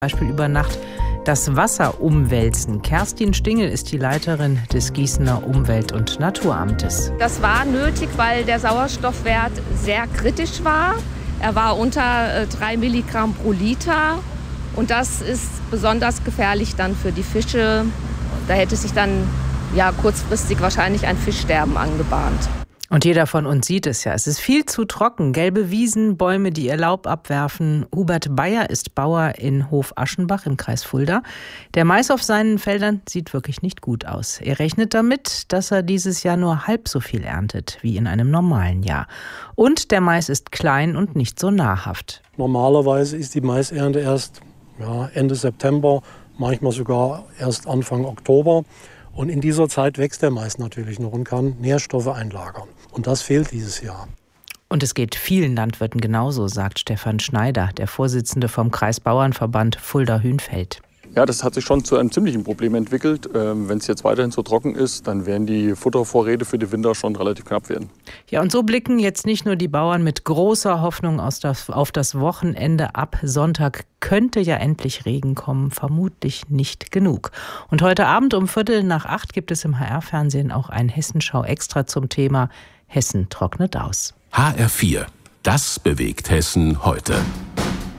Beispiel über Nacht das Wasser umwälzen. Kerstin Stingel ist die Leiterin des Gießener Umwelt- und Naturamtes. Das war nötig, weil der Sauerstoffwert sehr kritisch war. Er war unter 3 Milligramm pro Liter. Und das ist besonders gefährlich dann für die Fische. Da hätte sich dann kurzfristig wahrscheinlich ein Fischsterben angebahnt. Und jeder von uns sieht es ja. Es ist viel zu trocken. Gelbe Wiesen, Bäume, die ihr Laub abwerfen. Hubert Bayer ist Bauer in Hof-Aschenbach im Kreis Fulda. Der Mais auf seinen Feldern sieht wirklich nicht gut aus. Er rechnet damit, dass er dieses Jahr nur halb so viel erntet wie in einem normalen Jahr. Und der Mais ist klein und nicht so nahrhaft. Normalerweise ist die Maisernte erst Ende September, manchmal sogar erst Anfang Oktober. Und in dieser Zeit wächst der Mais natürlich noch und kann Nährstoffe einlagern. Und das fehlt dieses Jahr. Und es geht vielen Landwirten genauso, sagt Stefan Schneider, der Vorsitzende vom Kreisbauernverband Fulda-Hünfeld. Ja, das hat sich schon zu einem ziemlichen Problem entwickelt. Wenn es jetzt weiterhin so trocken ist, dann werden die Futtervorräte für die Winter schon relativ knapp werden. Ja, und so blicken jetzt nicht nur die Bauern mit großer Hoffnung auf das Wochenende ab. Sonntag könnte ja endlich Regen kommen, vermutlich nicht genug. Und heute Abend um 7:45 gibt es im HR-Fernsehen auch ein Hessenschau-Extra zum Thema Hessen trocknet aus. HR4, das bewegt Hessen heute.